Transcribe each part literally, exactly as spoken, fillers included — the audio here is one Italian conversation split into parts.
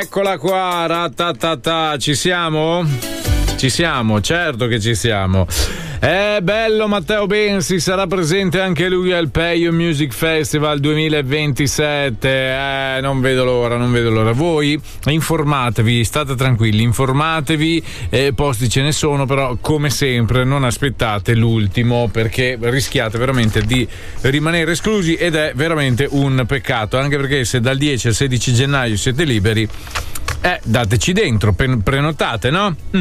Eccola qua, ratatata, ci siamo? Ci siamo, certo che ci siamo. È bello, Matteo Bensi sarà presente anche lui al Peio Music Festival duemilaventisette. Eh, non vedo l'ora, non vedo l'ora. Voi informatevi, state tranquilli, informatevi, eh, posti ce ne sono, però come sempre non aspettate l'ultimo, perché rischiate veramente di rimanere esclusi ed è veramente un peccato, anche perché se dal dieci al sedici gennaio siete liberi, eh, dateci dentro, prenotate, no? Mm.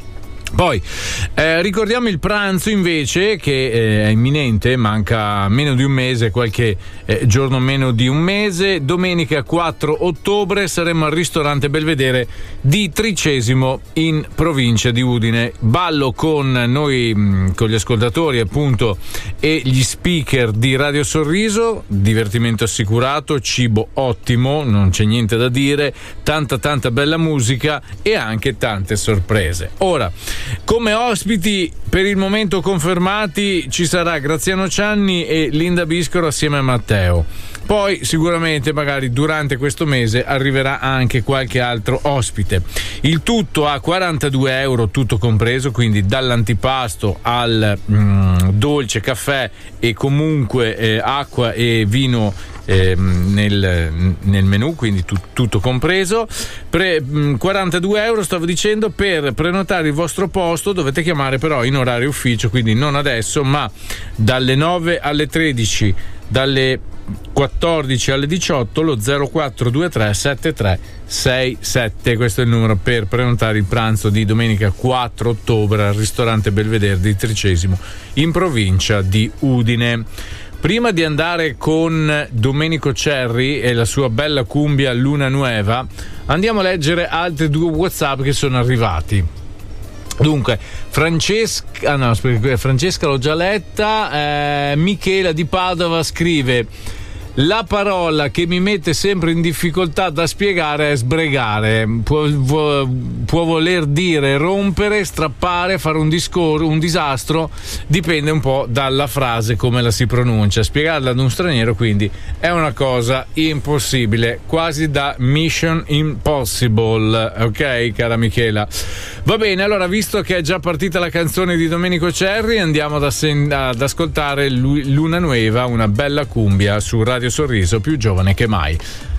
Poi eh, ricordiamo il pranzo invece che eh, è imminente, manca meno di un mese, qualche eh, giorno meno di un mese. Domenica quattro ottobre saremo al ristorante Belvedere di Tricesimo in provincia di Udine. Ballo con noi, mh, con gli ascoltatori appunto e gli speaker di Radio Sorriso, divertimento assicurato, cibo ottimo, non c'è niente da dire, tanta tanta bella musica e anche tante sorprese. Ora, come ospiti per il momento confermati ci sarà Graziano Cianni e Linda Biscoro assieme a Matteo. Poi sicuramente magari durante questo mese arriverà anche qualche altro ospite. Il tutto a quarantadue euro, tutto compreso, quindi dall'antipasto al mm, dolce, caffè e comunque eh, acqua e vino eh, nel, nel menù, quindi tu, tutto compreso. Pre, mh, quarantadue euro stavo dicendo. Per prenotare il vostro posto dovete chiamare però in orario ufficio, quindi non adesso ma dalle nove alle tredici, dalle quattordici alle diciotto, lo zero quattro due tre sette tre sei sette. Questo è il numero per prenotare il pranzo di domenica quattro ottobre al ristorante Belvedere di Tricesimo in provincia di Udine. Prima di andare con Domenico Cerri e la sua bella cumbia Luna Nueva, andiamo a leggere altri due WhatsApp che sono arrivati. Dunque, Francesca, ah no, Francesca l'ho già letta. eh, Michela di Padova scrive: la parola che mi mette sempre in difficoltà da spiegare è sbregare. Può, può, può voler dire rompere, strappare, fare un discorso, un disastro, dipende un po' dalla frase, come la si pronuncia. Spiegarla ad un straniero quindi è una cosa impossibile, quasi da Mission Impossible, ok cara Michela? Va bene, allora visto che è già partita la canzone di Domenico Cerri, andiamo ad, assen- ad ascoltare Luna Nueva, una bella cumbia su Radio Sorriso, più giovane che mai.